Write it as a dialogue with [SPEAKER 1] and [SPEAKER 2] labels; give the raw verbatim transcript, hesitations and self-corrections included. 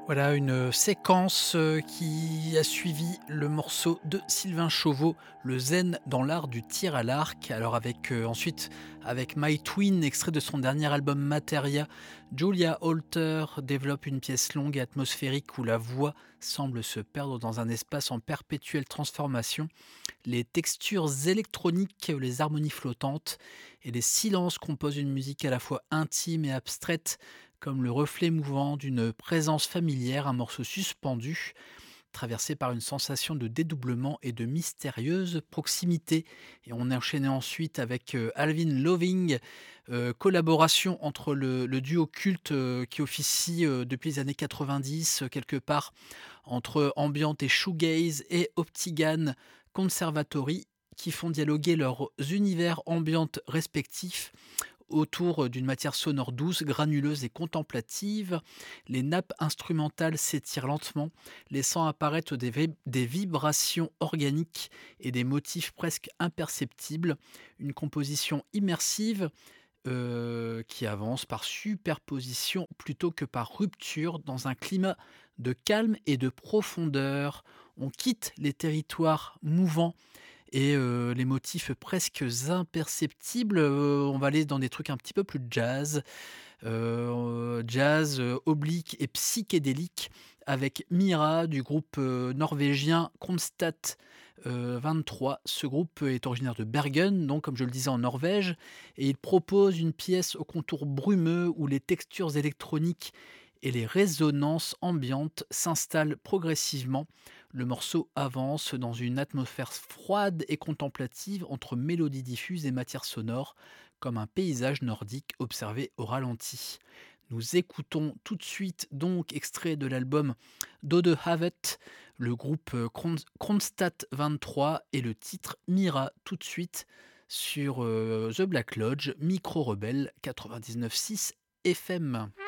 [SPEAKER 1] Voilà une séquence, heu, qui a suivi le morceau de Sylvain Chauveau, le zen dans l'art du tir à l'arc. Alors avec, heu, ensuite avec My Twin, extrait de son dernier album Materia, Julia Holter développe une pièce longue et atmosphérique où la voix semble se perdre dans un espace en perpétuelle transformation. Les textures électroniques, les harmonies flottantes et les silences composent une musique à la fois intime et abstraite, comme le reflet mouvant d'une présence familière, un morceau suspendu, traversé par une sensation de dédoublement et de mystérieuse proximité. Et on est enchaîné ensuite avec euh, Alvin Loving, euh, collaboration entre le, le duo culte euh, qui officie euh, depuis les années quatre-vingt-dix, euh, quelque part entre ambient et shoegaze, et Optigan Conservatory, qui font dialoguer leurs univers ambiantes respectifs autour d'une matière sonore douce, granuleuse et contemplative. Les nappes instrumentales s'étirent lentement, laissant apparaître des, vi- des vibrations organiques et des motifs presque imperceptibles. Une composition immersive euh, qui avance par superposition plutôt que par rupture dans un climat de calme et de profondeur. On quitte les territoires mouvants et heu, les motifs presque imperceptibles, heu, on va aller dans des trucs un petit peu plus jazz, heu, jazz, heu, oblique et psychédélique avec Mira du groupe, heu, norvégien Kronstadt, heu, vingt-trois. Ce groupe est originaire de Bergen, donc comme je le disais en Norvège, et il propose une pièce au contour brumeux où les textures électroniques et les résonances ambiantes s'installent progressivement. Le morceau avance dans une atmosphère froide et contemplative entre mélodies diffuses et matière sonore, comme un paysage nordique observé au ralenti. Nous écoutons tout de suite donc extrait de l'album Dode Havet, le groupe euh, Kron- Kronstadt vingt-trois, et le titre Mira tout de suite sur euh, The Black Lodge, Micro Rebelle quatre-vingt-dix-neuf virgule six F M.